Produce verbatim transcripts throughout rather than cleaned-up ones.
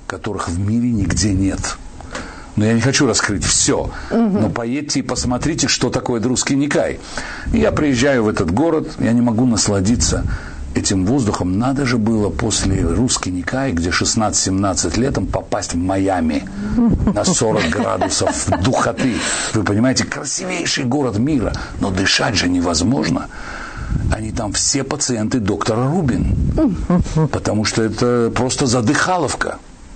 которых в мире нигде нет. Но я не хочу раскрыть все. Но поедьте и посмотрите, что такое Друзский Никай. И я приезжаю в этот город, я не могу насладиться этим воздухом. Надо же было после Русский Никай, где шестнадцать-семнадцать летом, попасть в Майами на сорок градусов духоты. Вы понимаете, красивейший город мира, но дышать же невозможно. Они там все пациенты доктора Рубин, потому что это просто задыхаловка.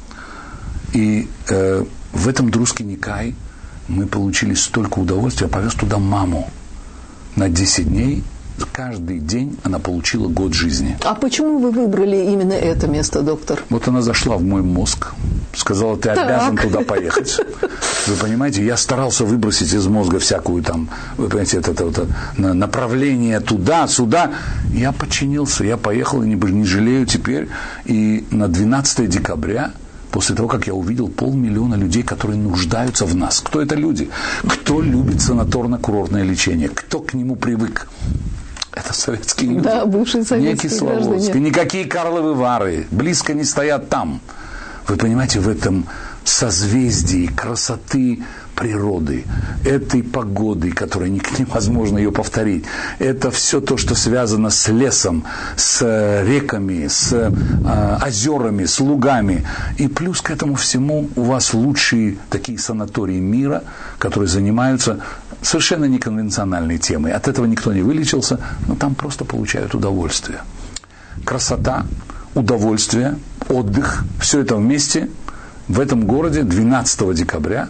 И э, в этом Друзский Никай мы получили столько удовольствия. Я повез туда маму на десять дней. Каждый день она получила год жизни. А почему вы выбрали именно это место, доктор? Вот она зашла в мой мозг, сказала, ты обязан так. туда поехать. Вы понимаете, я старался выбросить из мозга всякую там, вы понимаете, это, это, это направление туда, сюда. Я подчинился, я поехал, и не, не жалею теперь. И на двенадцатое декабря, после того, как я увидел полмиллиона людей, которые нуждаются в нас. Кто это люди? Кто любит санаторно-курортное лечение? Кто к нему привык? Это советские люди. Да, бывшие советские не Кисловодск, никакие Карловы Вары близко не стоят там. Вы понимаете, в этом созвездии красоты природы, этой погоды, которая невозможно ее повторить, это все то, что связано с лесом, с реками, с э, озерами, с лугами. И плюс к этому всему у вас лучшие такие санатории мира, которые занимаются совершенно неконвенциональной темой. От этого никто не вылечился, но там просто получают удовольствие. Красота, удовольствие, отдых, все это вместе в этом городе двенадцатого декабря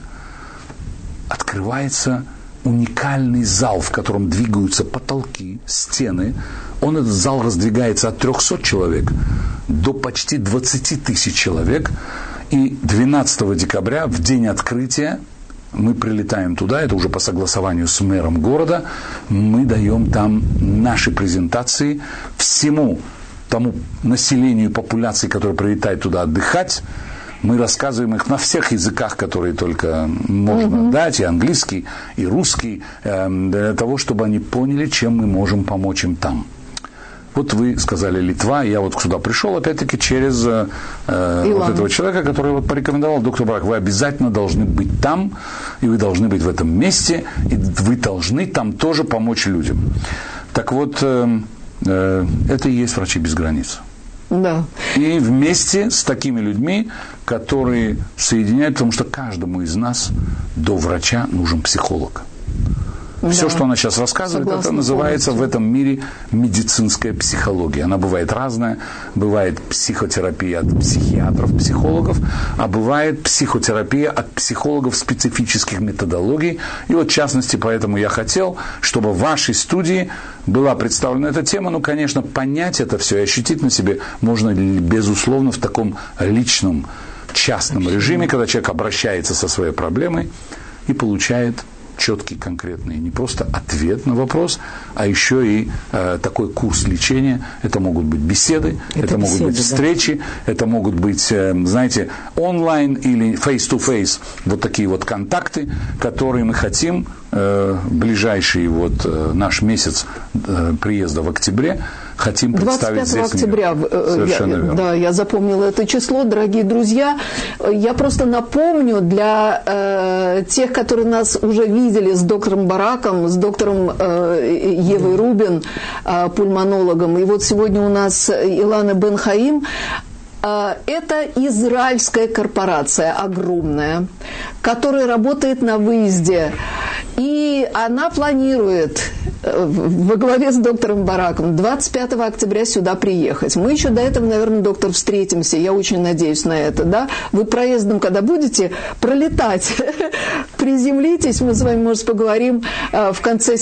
открывается уникальный зал, в котором двигаются потолки, стены. Он, этот зал, раздвигается от трехсот человек до почти двадцати тысяч человек. И двенадцатого декабря, в день открытия, мы прилетаем туда, это уже по согласованию с мэром города, мы даем там наши презентации всему тому населению, популяции, которая прилетает туда отдыхать. Мы рассказываем их на всех языках, которые только можно mm-hmm. дать, и английский, и русский, э, для того, чтобы они поняли, чем мы можем помочь им там. Вот вы сказали Литва, я вот сюда пришел, опять-таки, через э, вот этого человека, который вот порекомендовал, доктор Барак, вы обязательно должны быть там, и вы должны быть в этом месте, и вы должны там тоже помочь людям. Так вот, э, э, это и есть «Врачи без границ». Да. И вместе с такими людьми, которые соединяют, потому что каждому из нас до врача нужен психолог. Да. Все, что она сейчас рассказывает, Согласна, это называется полностью. В этом мире медицинская психология. Она бывает разная. Бывает психотерапия от психиатров, психологов, а бывает психотерапия от психологов специфических методологий. И вот, в частности, поэтому я хотел, чтобы в вашей студии была представлена эта тема. Ну, конечно, понять это все и ощутить на себе можно, безусловно, в таком личном, частном режиме, когда человек обращается со своей проблемой и получает четкий, конкретный, не просто ответ на вопрос, а еще и э, такой курс лечения. Это могут быть беседы, это, это беседы, могут быть встречи, да. Это могут быть, э, знаете, онлайн или face-to-face, вот такие вот контакты, которые мы хотим э, ближайший вот э, наш месяц э, приезда в октябре хотим представить здесь. двадцать пятого октября, Совершенно я, верно. Да, я запомнила это число, дорогие друзья. Я просто напомню для э, тех, которые нас уже видели с доктором Бараком, с доктором э, Евой Рубин, э, пульмонологом. И вот сегодня у нас Илана Бен-Хаим. Это израильская корпорация огромная, которая работает на выезде. И она планирует во главе с доктором Бараком двадцать пятого октября сюда приехать. Мы еще до этого, наверное, доктор, встретимся. Я очень надеюсь на это. Да? Вы проездом, когда будете пролетать, приземлитесь, мы с вами, может, поговорим в конце,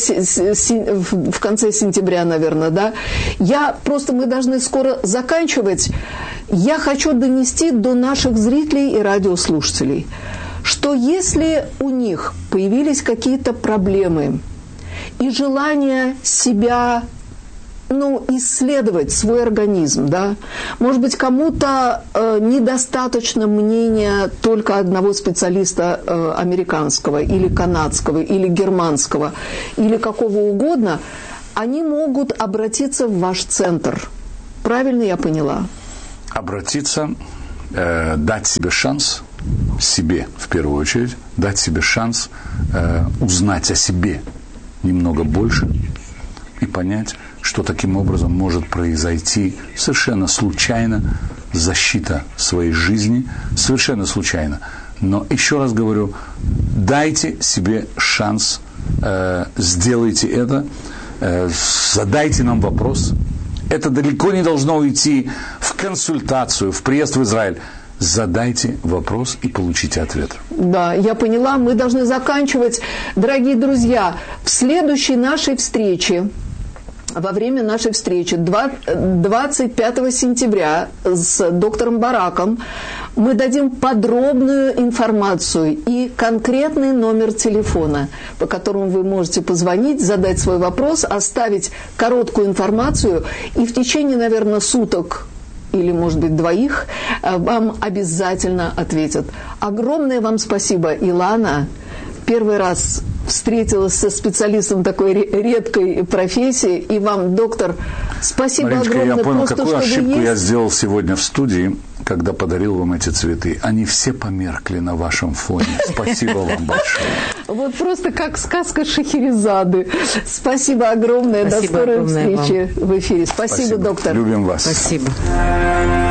в конце сентября, наверное. Да? Я просто, мы должны скоро заканчивать. Я хочу донести до наших зрителей и радиослушателей, что если у них появились какие-то проблемы и желание себя, ну, исследовать свой организм, да, может быть, кому-то э, недостаточно мнения только одного специалиста э, американского или канадского или германского или какого угодно, они могут обратиться в ваш центр. Правильно я поняла? Обратиться э, дать себе шанс, себе в первую очередь, дать себе шанс э, узнать о себе немного больше и понять, что таким образом может произойти совершенно случайно защита своей жизни, совершенно случайно. Но еще раз говорю, дайте себе шанс, э, сделайте это, э, задайте нам вопрос. Это далеко не должно уйти в консультацию, в приезд в Израиль. Задайте вопрос и получите ответ. Да, я поняла, мы должны заканчивать. Дорогие друзья, в следующей нашей встрече, во время нашей встречи двадцать пятого сентября с доктором Бараком мы дадим подробную информацию и конкретный номер телефона, по которому вы можете позвонить, задать свой вопрос, оставить короткую информацию, и в течение, наверное, суток или, может быть, двоих вам обязательно ответят. Огромное вам спасибо, Илана. Первый раз встретилась со специалистом такой редкой профессии. И вам, доктор, спасибо Мариночка, огромное. Я понял, просто, какую ошибку есть. я сделал сегодня в студии, когда подарил вам эти цветы. Они все померкли на вашем фоне. Спасибо вам большое. Вот просто как сказка Шахерезады. Спасибо огромное. До скорой встречи в эфире. Спасибо, доктор. Любим вас. Спасибо.